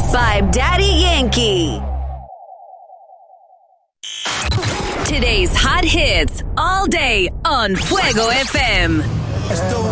by Daddy Yankee. Today's hot hits all day on Fuego FM.